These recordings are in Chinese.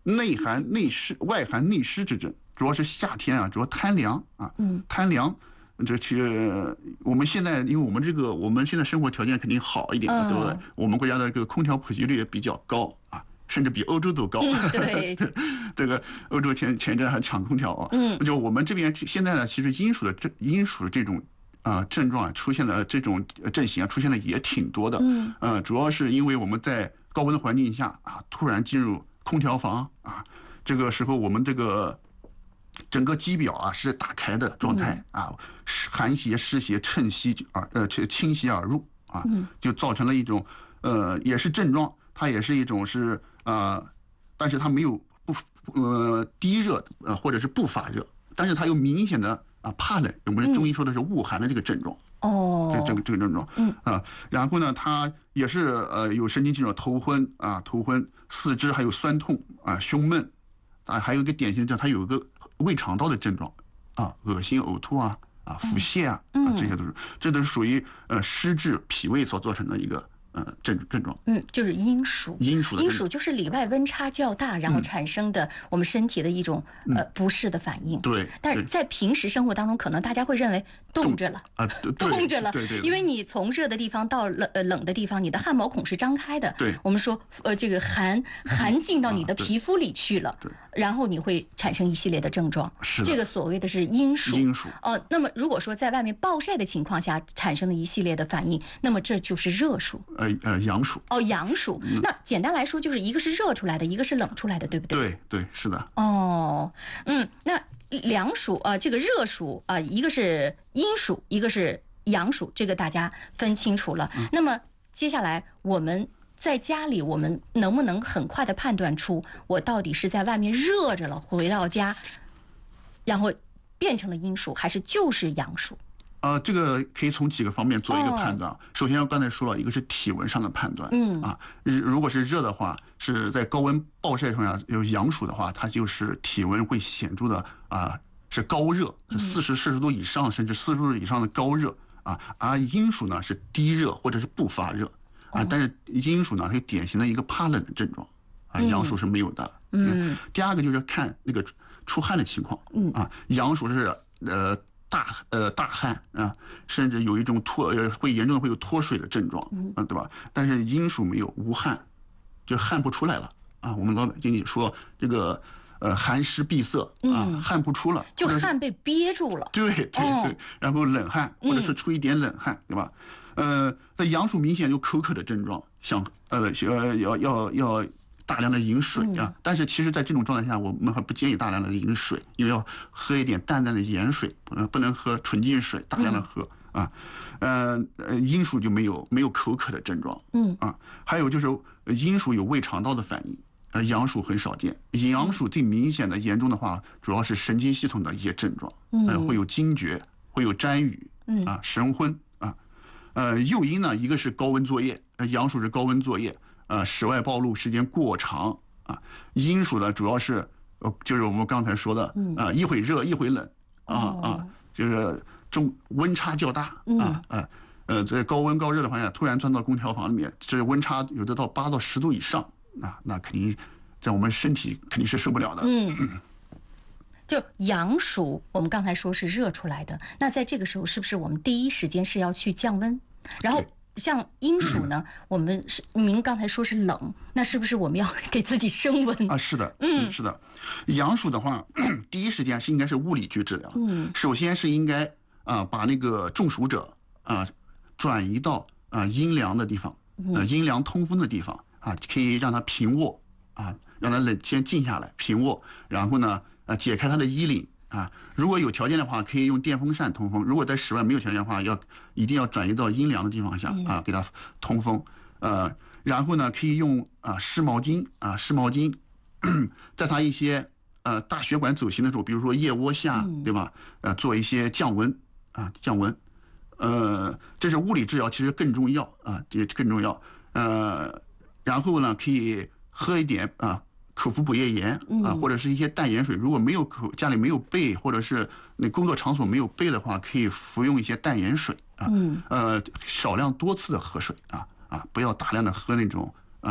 内寒内湿，外寒内湿之症，主要是夏天啊，主要贪凉啊，贪凉。这其实我们现在，因为我们现在生活条件肯定好一点了，对不对？我们国家的这个空调普及率也比较高啊，甚至比欧洲都高。 对， 这个欧洲前一阵还抢空调啊。就我们这边现在呢，其实阴暑的这种症状啊，出现的这种症型啊，出现的也挺多的。主要是因为我们在高温的环境下啊，突然进入空调房啊，这个时候我们这个整个机表啊是打开的状态啊，寒邪湿邪侵袭而入啊，就造成了一种也是症状，它也是一种是但是它没有低热或者是不发热，但是它有明显的怕冷，我们中医说的是恶寒的这个症状。这个症状，然后呢，它也是有神经症状，头昏，四肢还有酸痛啊，胸闷啊，还有一个典型症，它有一个胃肠道的症状啊，恶心、呕吐腹泻这都是属于湿滞脾胃所造成的一个症状。 就是阴暑。阴暑就是里外温差较大，然后产生的我们身体的一种不适的反应。 对。 但是在平时生活当中，可能大家会认为冻着了冻着了。 对。 因为你从热的地方到冷的地方，你的汗毛孔是张开的。 对。 我们说这个寒进到你的皮肤里去了。 对。 然后你会产生一系列的症状。 是的。 这个所谓的是阴暑。那么如果说在外面暴晒的情况下产生的一系列的反应，那么这就是热暑。 阳暑。 阳暑。那简单来说，就是一个是热出来的，一个是冷出来的，对不对？ 对，是的。 那凉暑这个热暑一个是阴暑，一个是阳暑，这个大家分清楚了。那么接下来我们在家里，我们能不能很快的判断出我到底是在外面热着了，回到家，然后变成了阴暑，还是就是阳暑？ 这个可以从几个方面做一个判断。首先，我刚才说了一个是体温上的判断。如果是热的话，是在高温暴晒上有阳暑的话，它就是体温会显著的是高热，是40°C以上，甚至40度以上的高热而阴暑呢是低热或者是不发热但是阴暑呢它有典型的一个怕冷的症状阳暑是没有的。第二个就是看那个出汗的情况阳暑是大汗甚至有一种会严重的会有脱水的症状对吧？但是阴暑没有，无汗，就汗不出来了我们老百姓说这个寒湿闭塞汗不出了， 就汗被憋住了。 对，然后冷汗或者是出一点冷汗，对吧？在阳暑明显有口渴的症状，像要大量的饮水但是其实在这种状态下，我们还不建议大量的饮水，因为要喝一点淡淡的盐水，不能喝纯净水，大量的喝阴暑就没有口渴的症状还有就是阴暑有胃肠道的反应阳暑很少见。阳暑最明显的严重的话，主要是神经系统的一些症状会有惊厥，会有沾雨神昏诱因呢，一个是高温作业，阳暑是高温作业室外暴露时间过长阴暑呢主要是就是我们刚才说的一会热一会冷就是温差较大在高温高热的环境下突然钻到空调房里面，这温差有的到8到10度以上那肯定在我们身体肯定是受不了的。 就阳暑我们刚才说是热出来的，那在这个时候是不是我们第一时间是要去降温？然后像阴暑呢，我们您刚才说是冷，那是不是我们要给自己升温是的，是的。阳暑的话，第一时间应该是物理去治疗。首先是应该把那个中暑者转移到阴凉的地方，阴凉通风的地方可以让他平卧让他先静下来平卧，然后呢解开他的衣领如果有条件的话，可以用电风扇通风；如果在室外没有条件的话，一定要转移到阴凉的地方下给他通风。然后呢，可以用湿毛巾在他一些大血管走形的时候，比如说腋窝下，对吧？做一些降温降温。这是物理治疗，其实更重要这更重要。然后呢，可以喝一点口服补液盐或者是一些淡盐水。如果没有家里没有备，或者是那工作场所没有备的话，可以服用一些淡盐水少量多次的喝水不要大量的喝那种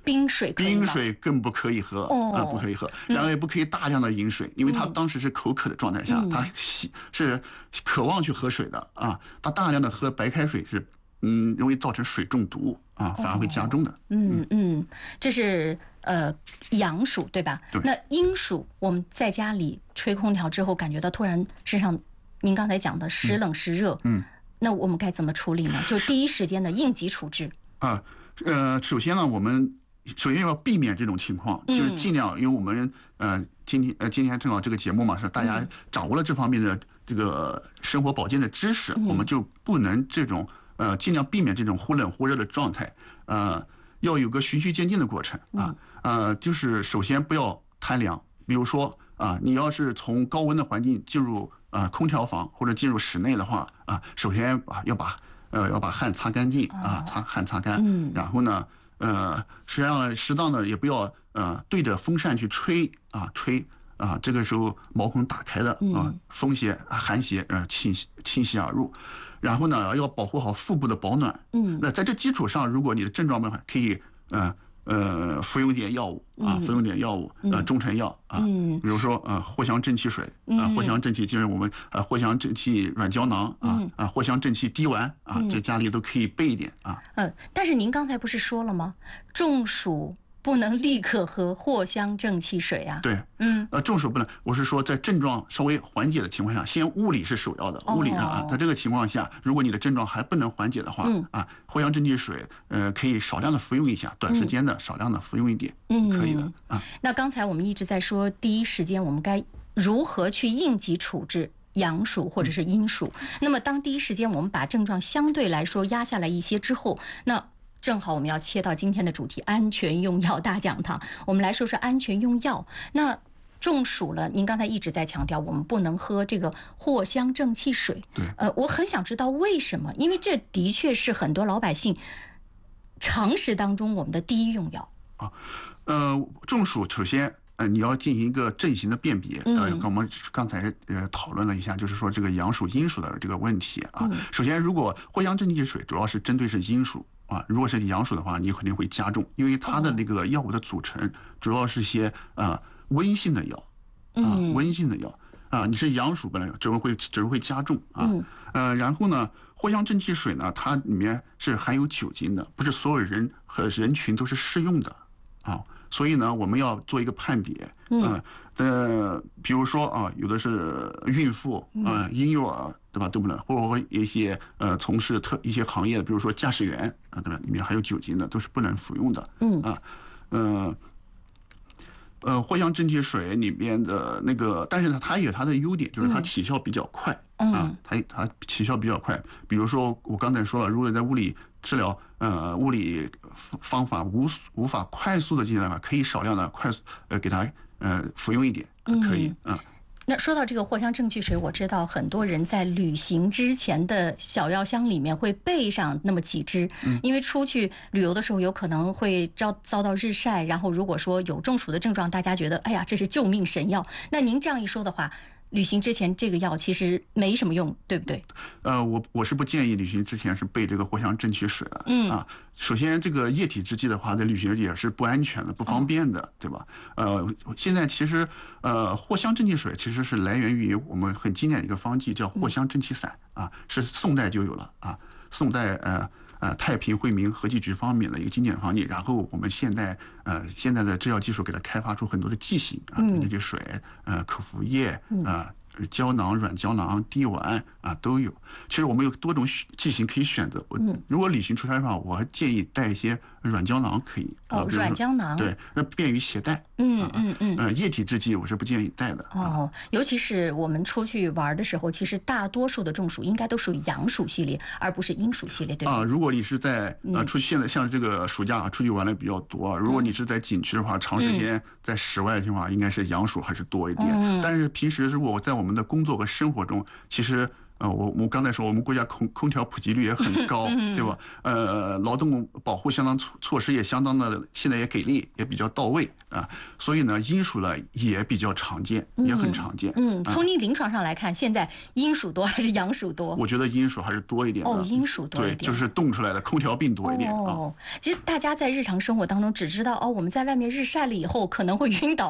冰水可以吗？ 冰水更不可以喝不可以喝，然后也不可以大量的饮水，因为他当时是口渴的状态下，他是渴望去喝水的啊，他大量的喝白开水是容易造成水中毒啊，反而会加重的。 这是阳暑对吧？ 对。 那阴暑，我们在家里吹空调之后，感觉到突然身上，您刚才讲的时冷时热，那我们该怎么处理呢？就第一时间的应急处置啊。首先呢，我们首先要避免这种情况，就是尽量，因为我们今天正好这个节目嘛，是大家掌握了这方面的这个生活保健的知识，我们就不能这种尽量避免这种忽冷忽热的状态，要有个循序渐进的过程就是首先不要贪凉，比如说你要是从高温的环境进入空调房或者进入室内的话首先要把汗擦干净擦干，然后呢实际上适当的也不要对着风扇去吹，这个时候毛孔打开的风邪寒邪侵袭而入，然后呢要保护好腹部的保暖。那在这基础上，如果你的症状可以服用点药物中成药比如说藿香正气水藿香正气就是我们藿香正气软胶囊藿香正气滴丸这家里都可以备一点但是您刚才不是说了吗？中暑不能立刻喝藿香正气水啊。 对，中暑不能，我是说在症状稍微缓解的情况下，先物理是首要的，物理在这个情况下，如果你的症状还不能缓解的话藿香正气水可以少量的服用一下，短时间的少量的服用一点，可以的那刚才我们一直在说，第一时间我们该如何去应急处置阳暑或者是阴暑？那么当第一时间我们把症状相对来说压下来一些之后，那正好我们要切到今天的主题——安全用药大讲堂。我们来说说安全用药。那中暑了，您刚才一直在强调我们不能喝这个藿香正气水。 对， 我很想知道为什么，因为这的确是很多老百姓常识当中我们的第一用药中暑首先你要进行一个症型的辨别。我们刚才讨论了一下，就是说这个阳暑阴暑的这个问题首先，如果藿香正气水主要是针对是阴暑如果是阳暑的话，你肯定会加重，因为它的那个药物的组成主要是一些温性的药温性的药你是阳暑本来只会加重然后呢，藿香正气水呢，它里面是含有酒精的，不是所有人和人群都是适用的所以呢，我们要做一个判别比如说有的是孕妇婴幼儿对吧，都不能，或者一些从事一些行业的，比如说驾驶员对吧，里面含有酒精的都是不能服用的藿香正气水里面的那个，但是呢，它也有它的优点，就是它起效比较快它起效比较快。比如说我刚才说了，如果在物理治疗物理方法无法快速的进行的话，可以少量的快速给它服用一点可以那说到这个藿香正气水，我知道很多人在旅行之前的小药箱里面会备上那么几支，因为出去旅游的时候有可能会遭到日晒，然后如果说有中暑的症状，大家觉得哎呀这是救命神药。那您这样一说的话，旅行之前这个药其实没什么用，对不对？ 我是不建议旅行之前是备这个藿香正气水的首先这个液体制剂的话，在旅行也是不安全的、不方便的，对吧？现在其实藿香正气水其实是来源于我们很经典的一个方剂，叫藿香正气散是宋代就有了宋代太平惠民和剂局方面的一个经典方剂，然后我们现在的制药技术给它开发出很多的剂型那些水口服液胶囊、软胶囊、滴丸都有。其实我们有多种剂型可以选择。如果旅行出差的话，我建议带一些软胶囊可以。 软胶囊对，那便于携带。液体制剂我是不建议带的。 尤其是我们出去玩的时候，其实大多数的中暑应该都属于阳暑系列，而不是阴暑系列，对吧？ 如果你是在现在像这个暑假出去玩的比较多，如果你是在景区的话，长时间在室外的话，应该是阳暑还是多一点。但是平时如果在我们的工作和生活中，其实我刚才说我们国家空调普及率也很高，对吧？劳动保护相当措施也相当的，现在也给力，也比较到位啊。所以呢，阴暑呢也比较常见，也很常见。 从您临床上来看，现在阴暑多还是阳暑多？ 我觉得阴暑还是多一点的。 哦，阴暑多一点， 对，就是冻出来的空调病多一点啊。 其实大家在日常生活当中只知道我们在外面日晒了以后可能会晕倒。